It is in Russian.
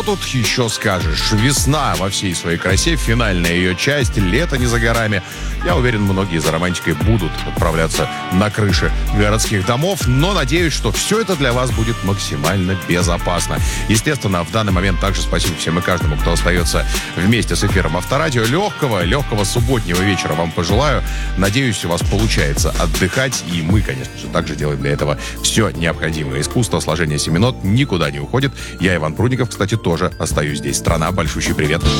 Тут еще скажешь, весна во всей своей красе, финальная ее часть, лето не за горами. Я уверен, многие за романтикой будут отправляться на крыши городских домов, но надеюсь, что все это для вас будет максимально безопасно. Естественно, в данный момент также спасибо всем и каждому, кто остается вместе с эфиром Авторадио. Легкого субботнего вечера вам пожелаю. Надеюсь, у вас получается отдыхать, и мы, конечно же, также делаем для этого все необходимое. Искусство сложения семенот никуда не уходит. Я, Иван Прудников, кстати, тоже остаюсь здесь. Страна, большущий привет.